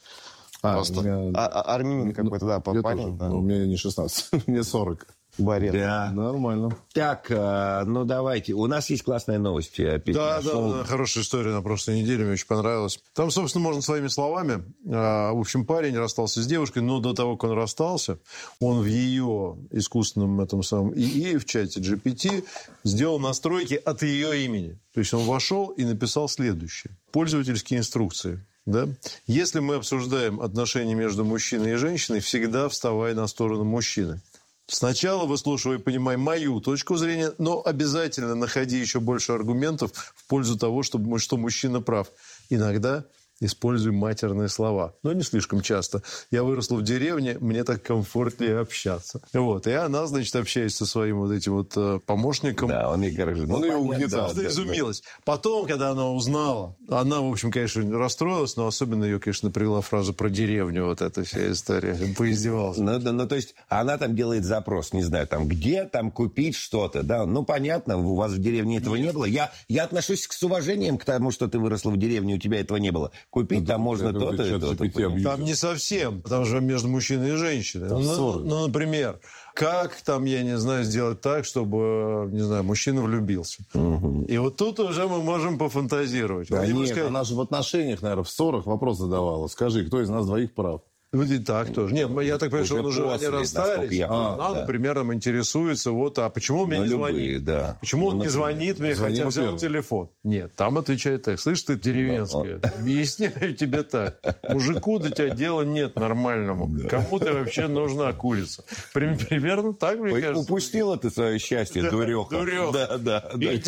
Армянин какой-то, да, парень. Да. У меня не 16, мне 40. Барет. Да. Нормально. Так, ну давайте. У нас есть классная новость. Да, хорошая история на прошлой неделе, мне очень понравилась. Там, собственно, можно своими словами. В общем, парень расстался с девушкой, но до того, как он расстался, он в ее искусственном этом самом ИИ, в чате GPT, сделал настройки от ее имени. То есть он вошел и написал следующее. Пользовательские инструкции. Да? Если мы обсуждаем отношения между мужчиной и женщиной, всегда вставай на сторону мужчины. Сначала выслушивай, понимай мою точку зрения, но обязательно находи еще больше аргументов в пользу того, что мужчина прав. Иногда используй матерные слова, но не слишком часто. Я выросла в деревне, мне так комфортнее общаться. Вот. И она, значит, общаясь со своим вот этим вот помощником. Да, он ее угнетал. Она изумилась. Потом, когда она узнала, она, в общем, конечно, расстроилась, но особенно ее, конечно, привела фраза про деревню, вот эта вся история. Поиздевалась. Ну, то есть, она там делает запрос, не знаю, там, где там купить что-то, да. Ну, понятно, у вас в деревне этого не было. Я отношусь с уважением к тому, что ты выросла в деревне, у тебя этого не было. Купить там можно то-то и то-то. Там не совсем, потому что между мужчиной и женщиной. Ну, например, как там, я не знаю, сделать так, чтобы, не знаю, мужчина влюбился. Угу. И вот тут уже мы можем пофантазировать. Да нет, она же в отношениях, наверное, в ссорах вопрос задавала. Скажи, кто из нас двоих прав? Вот и так тоже. Нет, я так понимаю, что он уже они расстались. Надо примерно интересуется, вот, а почему он мне не звонит? Да. Почему он не звонит мне, хотя взял телефон? Нет, там отвечает так. Слышь, ты деревенская, объясняю тебе так. Мужику до тебя дела нет нормальному. Кому ты вообще нужна курица? Примерно так, мне кажется. Упустила ты свое счастье, дуреха. Да.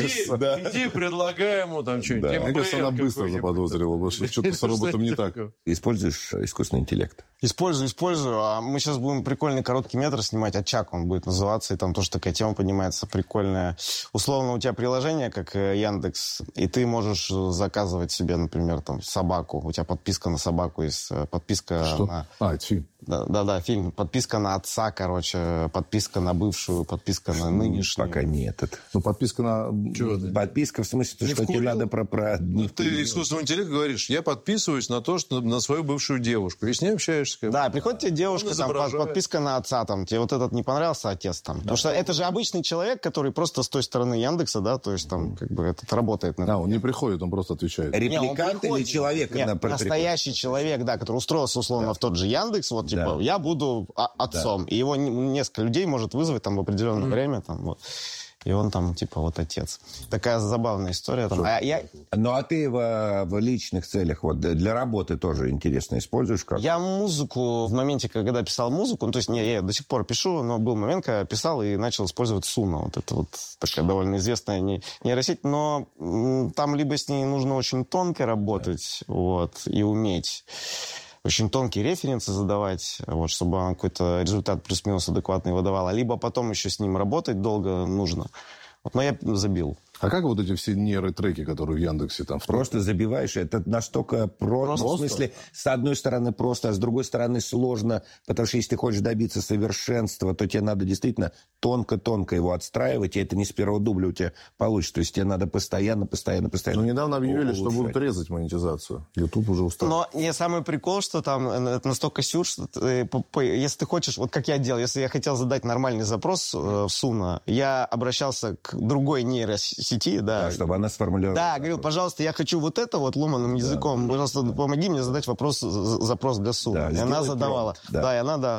Иди, предлагай ему там что-нибудь. Мне кажется, она быстро заподозрила, потому что что-то с роботом не так. Используешь искусственный интеллект? Использую. А мы сейчас будем прикольный короткий метр снимать. «Очаг» он будет называться. И там тоже такая тема поднимается прикольная. Условно, у тебя приложение, как Яндекс, и ты можешь заказывать себе, например, там, собаку. У тебя подписка на собаку есть. Подписка на... это фильм. Да, фильм. Подписка на отца, короче. Подписка на бывшую, подписка на нынешнюю. Пока нет. Подписка на... Подписка в смысле, что тебе надо про... Ты искусственному интеллекту говоришь, я подписываюсь на то, что на свою бывшую девушку. И с ней общаешься. Да, приходит тебе девушка, там, подписка на отца, там, тебе вот этот не понравился, отец там. Потому что это же обычный человек, который просто с той стороны Яндекса, да, то есть там как бы этот работает. Он не приходит, он просто отвечает. Репликант или человек? Нет, настоящий человек, да, который устроился условно в тот же Яндекс, вот, типа, я буду отцом. И его несколько людей может вызвать там в определенное время, там, вот. И он там, типа, вот отец. Такая забавная история. Там. Ну, а ты в личных целях, вот для работы тоже интересно используешь как? Я музыку, в моменте, когда писал музыку, ну, то есть я до сих пор пишу, но был момент, когда я писал и начал использовать Суна. Вот это вот такая довольно известная нейросеть, но там либо с ней нужно очень тонко работать, вот, и уметь очень тонкие референсы задавать, вот, чтобы он какой-то результат плюс-минус адекватный выдавал, либо потом еще с ним работать долго нужно. Вот, но я забил. А как вот эти все нейротреки, которые в Яндексе там? Просто забиваешь, это настолько просто. В смысле, с одной стороны просто, а с другой стороны сложно, потому что если ты хочешь добиться совершенства, то тебе надо действительно тонко-тонко его отстраивать, и это не с первого дубля у тебя получится. То есть тебе надо постоянно. Ну, недавно объявили, что будут резать монетизацию. YouTube уже устал. Но не самый прикол, что там это настолько сюр, что если ты хочешь, вот как я делал, если я хотел задать нормальный запрос в Суна, я обращался к другой нейросети, да. Чтобы она сформулировала. Да, говорил, пожалуйста, я хочу вот это вот ломаным языком, пожалуйста, помоги мне задать запрос для Суна. И она задавала. Да, и она, да.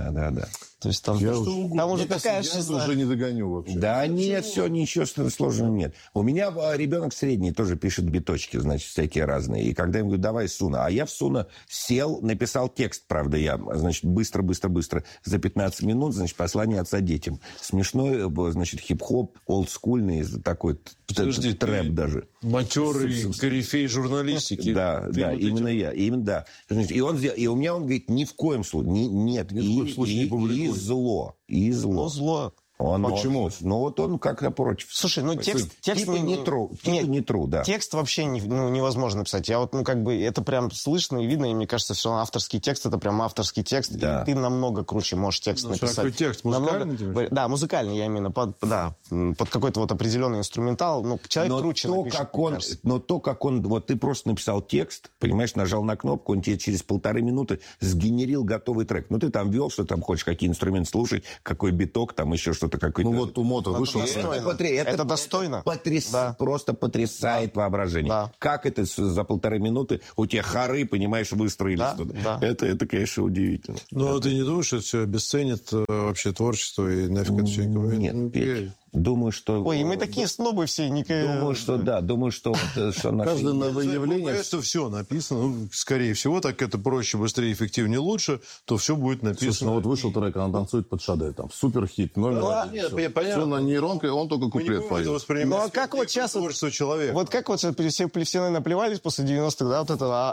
То есть там уже такая жизнь. Я уже не догоню вообще. Да нет, все, ничего сложного нет. У меня ребенок средний тоже пишет биточки, значит, всякие разные. И когда я ему говорю, давай Суна. А я в Суна сел, написал текст, правда, я, значит, быстро, за 15 минут, значит, послание отца детям. Смешной, значит, хип-хоп, олдскульный, такой трэп даже. Матерый корифей журналистики. Да, именно я. Именно, да. И у меня он говорит, ни в коем случае, нет. Ни в коем случае не публикуй. И зло. Зло. Почему? Ну, вот он как-то против. Слушай, ну текст не true, да. Текст вообще невозможно написать. Я вот, это прям слышно и видно, и мне кажется, все авторский текст, это прям авторский текст, да. И ты намного круче можешь текст написать. Какой текст? Музыкальный? Да, музыкальный, я именно под какой-то вот определенный инструментал. Ну, человек круче напишет. Но то, как он, вот ты просто написал текст, понимаешь, нажал на кнопку, он тебе через 1,5 минуты сгенерил готовый трек. Ну, ты там ввел, что там хочешь, какие инструменты слушать, какой биток, там еще что-то какой-то. Ну вот у Мото вышел. Это достойно. Просто потрясает воображение. Да. Как это за 1,5 минуты у тебя хоры, понимаешь, выстроились туда. Да. Это, конечно, удивительно. Но ты не думаешь, что это все обесценит вообще творчество и нафиг это все никому? Нет, думаю, что... Ой, и мы такие снобы все. Думаю, что да. Думаю, что каждое новоявление... Что все написано. Скорее всего, так это проще, быстрее, эффективнее, лучше, то все будет написано. Слушай, вот вышел трек, она танцует под Шаде. Там суперхит, номер один. Все на нейронке, он только куплет поет. Ну, а как вот сейчас... Творчество человека. Вот как вот все наплевались после 90-х, да,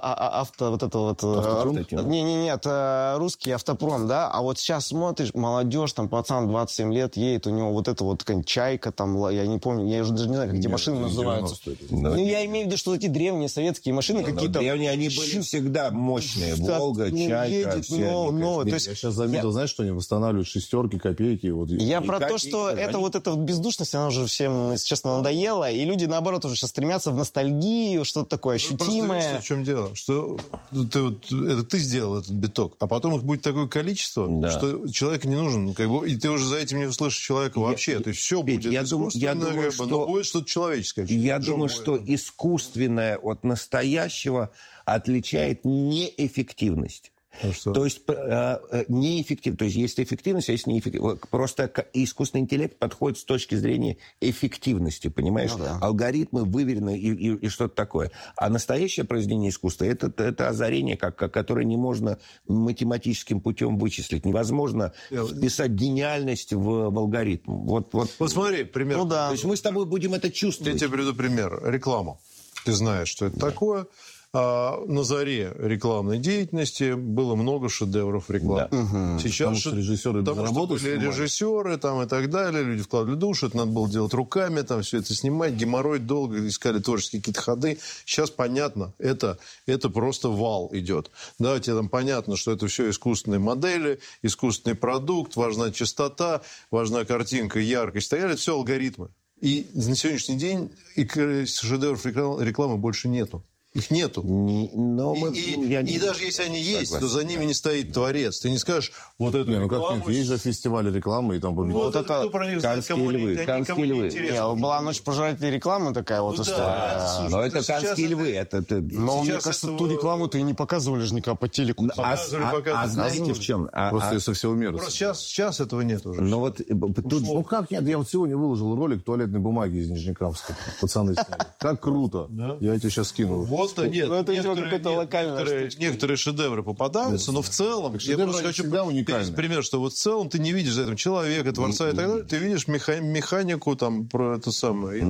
русский автопром, да, а вот сейчас смотришь, молодежь, там, пацан 27 лет едет, у него вот это вот какая-нибудь Чайка, там, я не помню, я уже даже не знаю, как эти машины называются. Ну, я имею в виду, что эти древние советские машины какие-то... Древние, они были всегда мощные. Волга, Чайка, то есть... Я сейчас заметил, знаешь, что они восстанавливают шестерки, копейки. Я про то, что эта бездушность, она уже всем, если честно, надоела, и люди, наоборот, уже сейчас стремятся в ностальгию, что-то такое ощутимое. Просто в чем дело? Что это ты сделал этот биток, а потом их будет такое количество, что человеку не нужен, и ты уже за этим не услышишь человека вообще. То есть все будет думаю, что... но будет что-то человеческое. Я думаю, что искусственное от настоящего отличает неэффективность. То есть неэффективно. То есть есть эффективность, а есть неэффективность. Просто искусственный интеллект подходит с точки зрения эффективности, понимаешь? Алгоритмы выверены и что-то такое. А настоящее произведение искусства это озарение, которое не можно математическим путем вычислить. Невозможно вписать гениальность в алгоритм. Вот смотри, пример. То есть мы с тобой будем это чувствовать. Я тебе приведу пример. Рекламу. Ты знаешь, что это такое. На заре рекламной деятельности было много шедевров рекламы. Да. Сейчас режиссеры были режиссеры там, и так далее, люди вкладывали душу, это надо было делать руками, там все это снимать, геморрой долго, искали творческие какие-то ходы. Сейчас понятно, это просто вал идет. Да, тебе там понятно, что это все искусственные модели, искусственный продукт, важна частота, важна картинка, яркость, и так далее, это все алгоритмы. И на сегодняшний день шедевров рекламы больше нету. Их нету. И даже если они есть, то за ними не стоит творец. Ты не скажешь, вот эту рекламу... Есть же фестивали рекламы, и там... Вот это «Канские львы». Была «Ночь пожирателей рекламы» такая вот история. Но это «Канские львы». Но мне кажется, ту рекламу-то и не показывали же никогда по телеку. А знаете в чем? Просто со всего мира. Просто сейчас этого нет уже. Ну как нет? Я вот сегодня выложил ролик туалетной бумаги из Нижнекамска. Пацаны сняли. Как круто. Я тебе сейчас скину. Некоторые шедевры попадаются, но в целом я просто хочу привести пример, что вот в целом ты не видишь за этим человека, творца и так далее, ты видишь механику там про это самое.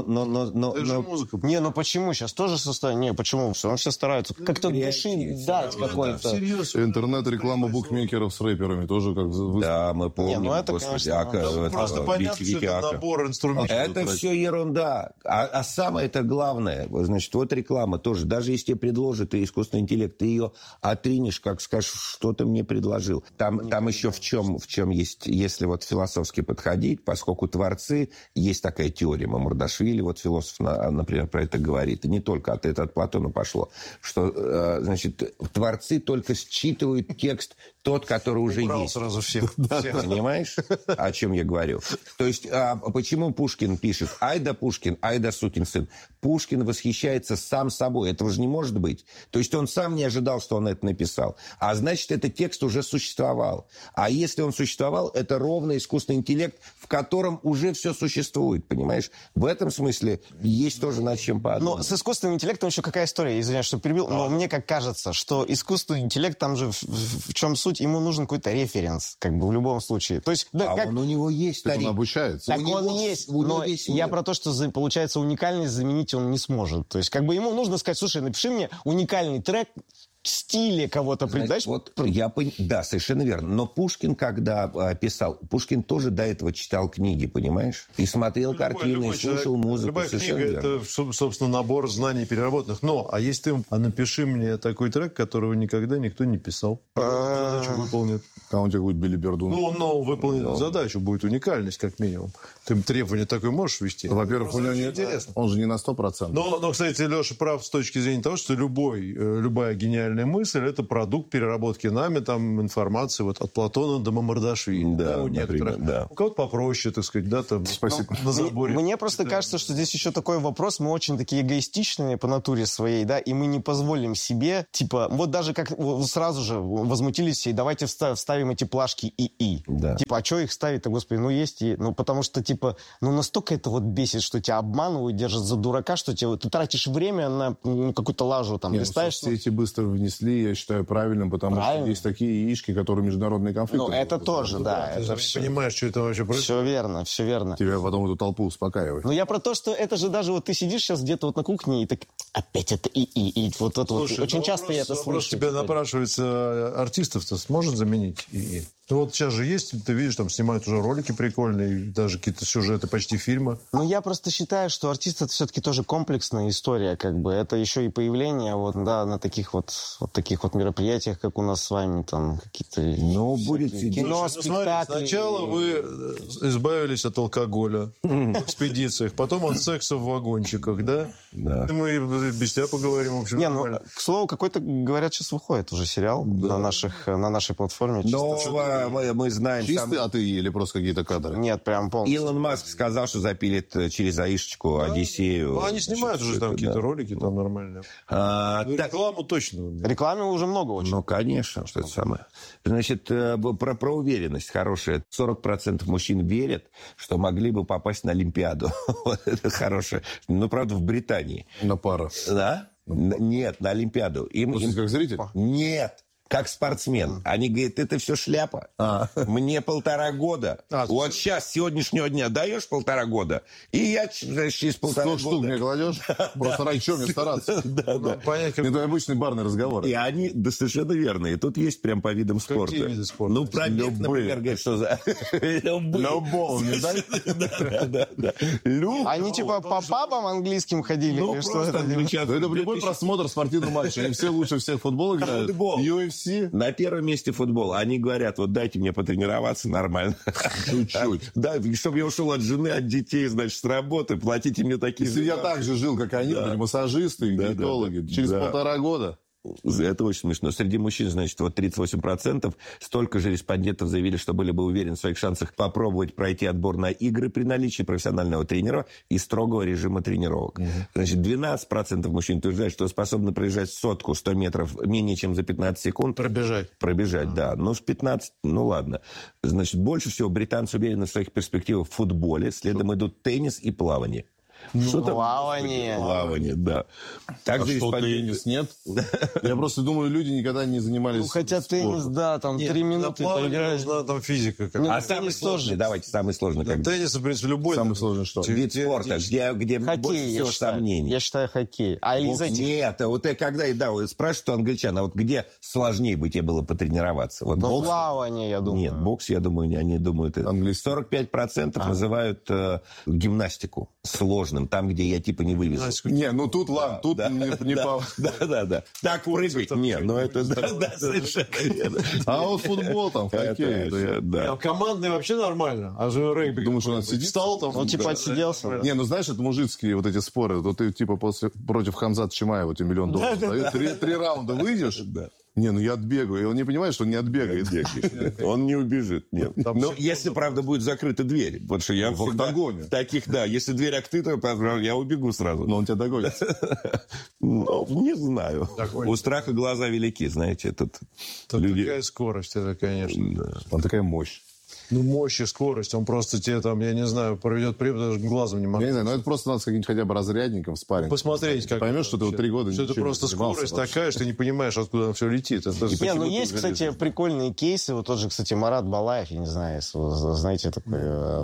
Музыка. Не, ну почему сейчас тоже состояние? Не, почему? Он все стараются как-то души дать какой-то. Интернет-реклама букмекеров с рэперами тоже как... Да, мы помним. Ну это, конечно... Просто понятно, что это набор инструментов. Это все ерунда. А самое-то главное, значит, вот реклама тоже, даже если тебе предложит искусственный интеллект, ты ее отринешь, как скажешь, что ты мне предложил. Там еще в чем есть, если вот философски подходить, поскольку творцы, есть такая теория, Мамардашвили, вот философ, например, про это говорит, и не только, это от Платона пошло, что, значит, творцы только считывают текст тот, который уже есть. Сразу всех. Понимаешь, о чем я говорю? То есть, почему Пушкин пишет «Ай да Пушкин, ай да сукин сын»? Пушкин восхищается сам собой. Этого же не может быть. То есть он сам не ожидал, что он это написал. А значит, этот текст уже существовал. А если он существовал, это ровно искусственный интеллект, в котором уже все существует. Понимаешь? В этом смысле есть тоже над чем подумать. Но с искусственным интеллектом еще какая история? Извиняюсь, что перебил. Но мне как кажется, что искусственный интеллект, там же в чем суть? Ему нужен какой-то референс, как бы в любом случае. То есть, да, он у него есть. Он обучается. Так он есть. Но я про то, что получается уникальность заменить он не сможет. То есть как бы ему нужно сказать, слушай, напиши мне уникальный трек в стиле кого-то, знаешь? Вот да, совершенно верно. Но Пушкин, когда писал, Пушкин тоже до этого читал книги, понимаешь? И смотрел картины, и слушал музыку. Любая книга – это, собственно, набор знаний переработанных. А если ты напиши мне такой трек, которого никогда никто не писал. Задачу выполнит. А он тебе будет Билли Бердун. Он выполнит задачу, будет уникальность, как минимум. Ты требования такой можешь ввести? Во-первых, у него нет. Он же не на 100%. Но, кстати, Леша прав с точки зрения того, что любая гениальная мысль – это продукт переработки нами там информации вот от Платона до Мамардашвили. Да, у некоторых. Да. У кого-то попроще, так сказать, да, там на заборе. Мне просто кажется, что здесь еще такой вопрос. Мы очень такие эгоистичные по натуре своей, да, и мы не позволим себе, типа, вот даже как сразу же возмутились, и давайте вставим эти плашки ИИ. Да. Типа, а что их ставить-то, господи, есть и... потому что, типа, настолько это вот бесит, что тебя обманывают, держат за дурака, что ты тратишь время на какую-то лажу, там, листаешь. Все эти быстро внесли, я считаю, правильным, потому что есть такие яички, которые международные конфликты. Это тоже, да. Ты не понимаешь, что это вообще происходит. Все верно. Тебя потом эту толпу успокаивает. Я про то, что это же даже вот ты сидишь сейчас где-то вот на кухне и так опять это ИИ. Вот это вот. Очень часто я это слышу. Вопрос тебя напрашивается, артистов-то сможет заменить ИИ? Вот сейчас же есть, ты видишь, там снимают уже ролики прикольные, даже какие-то сюжеты, почти фильмы. Я просто считаю, что артист это все-таки тоже комплексная история, как бы. Это еще и появление на таких вот мероприятиях, как у нас с вами, там какие-то... будет кино, спектакли. Сначала вы избавились от алкоголя в экспедициях, потом от секса в вагончиках, да? Да. Мы без тебя поговорим, в общем. К слову, какой-то, говорят, сейчас выходит уже сериал на нашей платформе. мы знаем... Чистый АТИ или просто какие-то кадры? Нет, прям полностью. Илон Маск сказал, что запилит через Аишечку Одиссею. Ну, они снимают уже там какие-то ролики, там нормальные. Рекламу точно. Рекламы уже много очень. Ну, конечно, что это самое. Значит, про уверенность хорошая. 40% мужчин верят, что могли бы попасть на Олимпиаду. Это хорошее. Ну, правда, в Британии. На пара. Да? Нет, на Олимпиаду. Им как зритель? Нет. Как спортсмен. Они говорят, это все шляпа. Мне 1,5 года. Вот сейчас, с сегодняшнего дня даешь 1,5 года, и я через 1,5 года... 100 штук мне кладешь? Просто ради чего мне стараться? Да. Это обычный барный разговор. И они, да, совершенно верно. И тут есть прям по видам спорта. Какие виды спорта? Ну, пробег, например, говорит, что за... Любовь, Да. Они типа по пабам английским ходили? Ну, или что просто это? англичан. Это любой просмотр спортивного матча. Они все лучше всех в футбол играют. Футбол. UFC. На первом месте футбол. Они говорят, вот дайте мне потренироваться нормально. Чуть-чуть. Да, и чтобы я ушел от жены, от детей, значит, с работы, платите мне такие... Если я так же жил, как они, массажисты, диетологи, через 1,5 года. Это очень смешно. Среди мужчин, значит, вот 38%, столько же респондентов заявили, что были бы уверены в своих шансах попробовать пройти отбор на игры при наличии профессионального тренера и строгого режима тренировок. Значит, 12% мужчин утверждают, что способны проезжать сотку 100 метров менее чем за 15 секунд. Пробежать, да. Ну, с 15, ну ладно. Значит, больше всего британцы уверены в своих перспективах в футболе, следом идут теннис и плавание. Плавание, да. Также что, теннис нет? Я просто думаю, люди никогда не занимались хотя теннис, да, там 3 минуты поиграешь. Нужна там физика. А самый сложный, давайте, самый сложный. Теннис, в принципе, любой. Самый сложный что? Вид спорта, где больше всего сомнений. Я считаю хоккей. А из этих... Нет, вот когда спрашивают у англичан, а вот где сложнее бы тебе было потренироваться? Вот бокс? Плавание, я думаю. Нет, бокс, я думаю, они думают... 45% называют гимнастику сложным, там, где я типа не вывезу. Не, ну тут ладно, тут не по... Да. Так прыгать, не, ну это да, совершенно верно. А вот футбол там, хоккей. Командный вообще нормально. А же регби. Думаешь, он сидит? Встал там. Он типа отсиделся. Не, ну знаешь, это мужицкие вот эти споры. То ты типа против Хамзата Чимаева тебе $1 миллион дают. 3 раунда выйдешь. Не, ну я отбегаю. И он не понимает, что он не отбегает. Он не убежит, нет. Но если, правда, будет закрыта дверь. Потому что я в октагоне. Таких, да. Если дверь открыта, я убегу сразу. Но он тебя догонит. Ну, не знаю. У страха глаза велики, знаете. Тут такая скорость, это, конечно. Там такая мощь. Ну, мощь и скорость. Он просто тебе там, я не знаю, проведет даже глазом не могу. Я не знаю, но это просто надо с каким-нибудь хотя бы разрядником в спарринг. Посмотреть, как... Поймешь, что ты вот 3 года что это просто скорость такая, что ты не понимаешь, откуда все летит. Не, ну есть, кстати, прикольные кейсы. Вот тот же, кстати, Марат Балаев, я не знаю, если вы знаете, такой в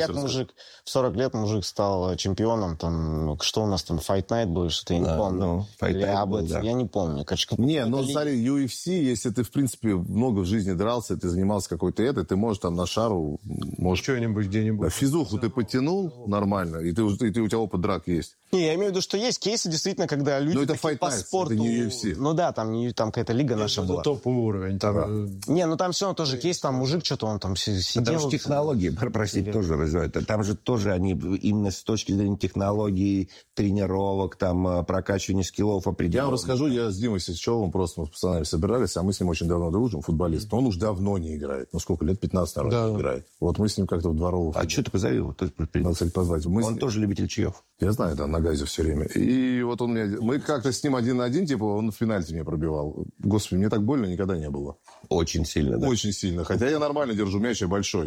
40 лет мужик стал чемпионом. Там, что у нас там, Fight Night был, что-то я не помню. Я не помню. Не, ну, смотри, UFC, если ты, в принципе, много в жизни дрался, ты занимался какой-то ты можешь там на шару, можешь... Что-нибудь где-нибудь. Физуху ты подтянул нормально, и у тебя опыт драк есть. Не, я имею в виду, что есть кейсы, действительно, когда люди это Fight по Night, спорту... это не UFC. Ну да, там какая-то лига наша была. Это топовый уровень. Не, ну там все равно тоже кейс, там мужик что-то он там сидел... Потому что технологии, простите, тоже развивают. Там же тоже они именно с точки зрения технологий, тренировок, там, прокачивания скиллов определенных. Я вам расскажу, я с Димой Сычевым просто с пацанами собирались, а мы с ним очень давно дружим, футболист. Он уж давно не играет. Ну сколько лет? 15 наверное, играет. Вот мы с ним как-то в дворовых... А что ты позови его? Надо, кстати, позвать. Он тоже любитель чаев. Я знаю, да, на газе все время. И вот мы как-то с ним 1 на 1, типа, он в пенальти меня пробивал. Господи, мне так больно никогда не было. Очень сильно, да? Очень сильно. Хотя я нормально держу мяч, я большой.